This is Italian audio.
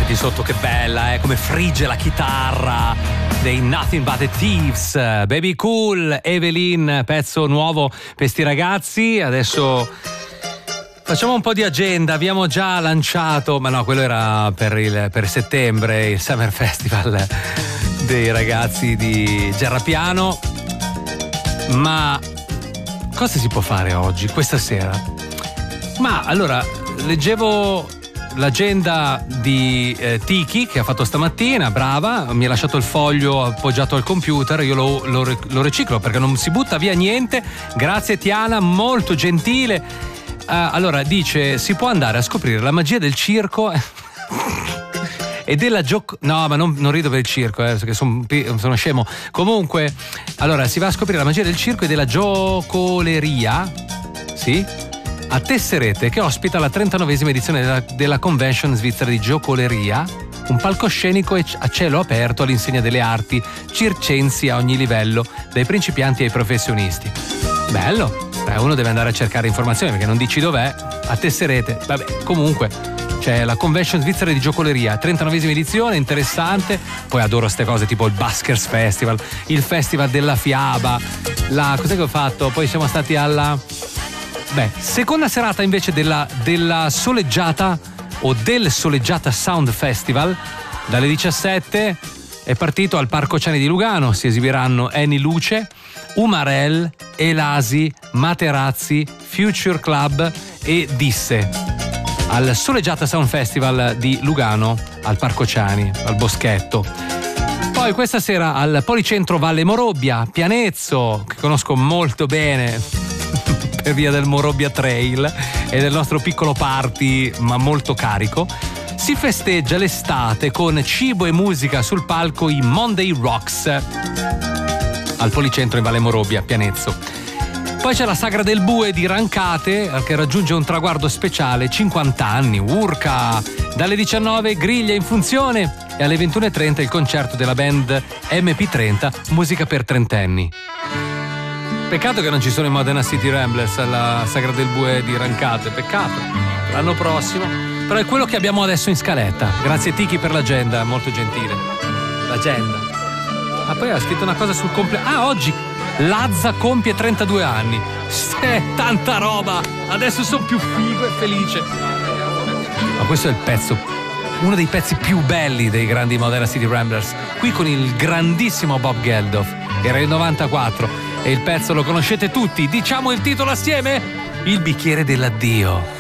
Senti sotto che bella, come frigge la chitarra dei Nothing But The Thieves. Baby Cool, Evelyn, pezzo nuovo per sti ragazzi. Adesso facciamo un po' di agenda. Abbiamo già lanciato, ma no, quello era per settembre, il Summer Festival dei ragazzi di Gerrapiano. Ma cosa si può fare oggi, questa sera? Ma allora, leggevo l'agenda di Tiki che ha fatto stamattina, brava, mi ha lasciato il foglio appoggiato al computer, io lo riciclo perché non si butta via niente. Grazie Tiana, molto gentile. Allora dice: si può andare a scoprire la magia del circo e della no, ma non rido per il circo, perché sono scemo. Comunque, allora si va a scoprire la magia del circo e della giocoleria, sì, a Tesserete, che ospita la 39esima edizione della Convention svizzera di giocoleria, un palcoscenico a cielo aperto all'insegna delle arti circensi a ogni livello, dai principianti ai professionisti. Bello, uno deve andare a cercare informazioni perché non dici dov'è. A Tesserete, vabbè, comunque c'è la Convention svizzera di giocoleria, 39esima edizione, interessante. Poi adoro ste cose tipo il Baskers Festival, il Festival della Fiaba, cos'è che ho fatto? Poi siamo stati alla seconda serata invece della soleggiata o del Soleggiata Sound Festival. Dalle 17 è partito al Parco Ciani di Lugano. Si esibiranno Eni Luce, Umarell, Elasi, Materazzi, Future Club e Disse. Al Soleggiata Sound Festival di Lugano, al Parco Ciani, al Boschetto. Poi questa sera al Policentro Valle Morobbia, Pianezzo, che conosco molto bene per via del Morobbia Trail e del nostro piccolo party ma molto carico. Si festeggia l'estate con cibo e musica sul palco i Monday Rocks al Policentro in Valle Morobbia, Pianezzo. Poi c'è la Sagra del Bue di Rancate che raggiunge un traguardo speciale, 50 anni, urca! Dalle 19 griglia in funzione e alle 21:30 il concerto della band MP30, musica per trentenni. Peccato che non ci sono i Modena City Ramblers alla Sagra del Bue di Rancate, peccato. L'anno prossimo. Però è quello che abbiamo adesso in scaletta. Grazie Tiki per l'agenda, molto gentile. L'agenda. Ah, poi ha scritto una cosa sul compleanno. Oggi Lazza compie 32 anni. Tanta roba. Adesso sono più figo e felice. Ma questo è il pezzo, uno dei pezzi più belli dei grandi Modena City Ramblers. Qui con il grandissimo Bob Geldof. Era il 94. E il pezzo lo conoscete tutti, diciamo il titolo assieme? Il bicchiere dell'addio.